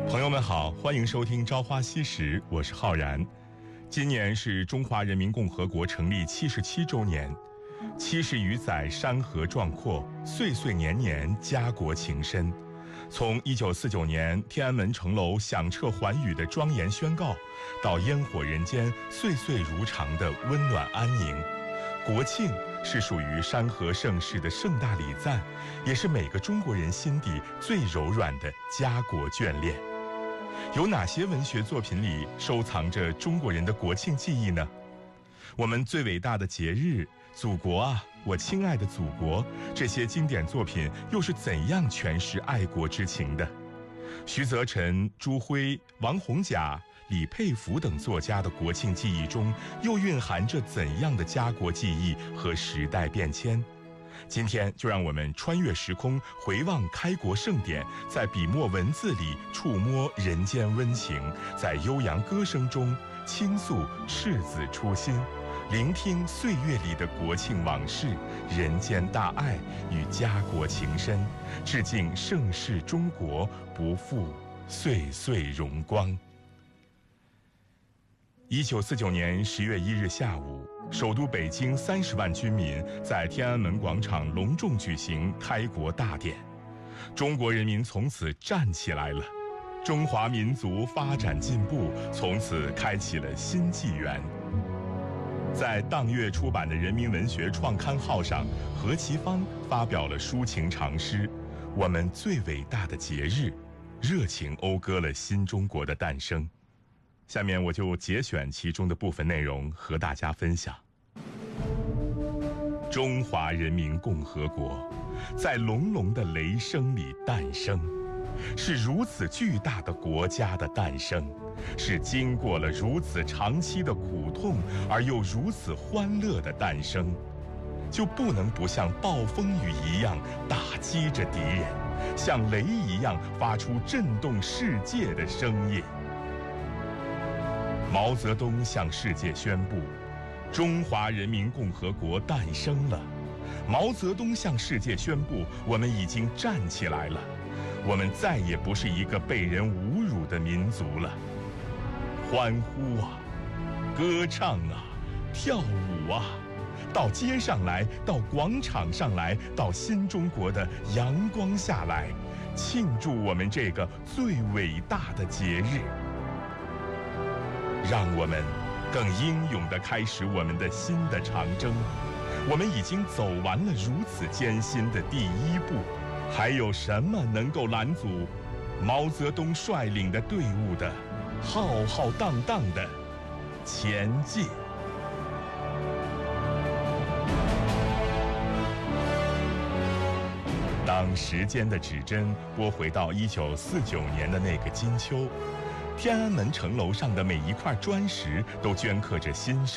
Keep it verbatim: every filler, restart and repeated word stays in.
朋友们好，欢迎收听《朝花夕拾》，我是浩然。今年是中华人民共和国成立七十七周年，七十余载山河壮阔，岁岁年年家国情深。从一九四九年天安门城楼响彻寰宇的庄严宣告，到烟火人间岁岁如常的温暖安宁，国庆是属于山河盛世的盛大礼赞，也是每个中国人心底最柔软的家国眷恋。有哪些文学作品里收藏着中国人的国庆记忆呢？我们最伟大的节日，祖国啊，我亲爱的祖国，这些经典作品又是怎样诠释爱国之情的？徐则臣、朱辉、王洪甲、李佩孚等作家的国庆记忆中，又蕴含着怎样的家国记忆和时代变迁？今天就让我们穿越时空，回望开国盛典，在笔墨文字里触摸人间温情，在悠扬歌声中倾诉赤子初心，聆听岁月里的国庆往事、人间大爱与家国情深，致敬盛世中国，不负岁岁荣光。一九四九年十月一日下午，首都北京三十万军民在天安门广场隆重举行开国大典，中国人民从此站起来了，中华民族发展进步从此开启了新纪元。在当月出版的《人民文学创刊号》上，何其芳发表了抒情长诗《我们最伟大的节日》，热情讴歌了新中国的诞生。下面我就节选其中的部分内容和大家分享。中华人民共和国在隆隆的雷声里诞生，是如此巨大的国家的诞生，是经过了如此长期的苦痛而又如此欢乐的诞生，就不能不像暴风雨一样打击着敌人，像雷一样发出震动世界的声音。毛泽东向世界宣布，中华人民共和国诞生了。毛泽东向世界宣布，我们已经站起来了，我们再也不是一个被人侮辱的民族了。欢呼啊，歌唱啊，跳舞啊，到街上来，到广场上来，到新中国的阳光下来，庆祝我们这个最伟大的节日。让我们更英勇地开始我们的新的长征。我们已经走完了如此艰辛的第一步，还有什么能够拦阻毛泽东率领的队伍的浩浩荡荡的前进？当时间的指针拨回到一九四九年的那个金秋，天安门城楼上的每一块砖石都镌刻着新生